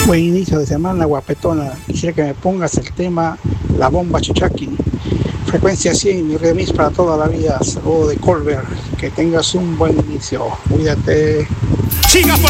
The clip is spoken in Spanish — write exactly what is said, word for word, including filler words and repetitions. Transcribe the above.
Buen inicio de semana, guapetona. Quisiera que me pongas el tema La Bomba Chuchaki. Frecuencia cien, mi remix para toda la vida. Saludo de Colbert. Que tengas un buen inicio. Cuídate. Siga por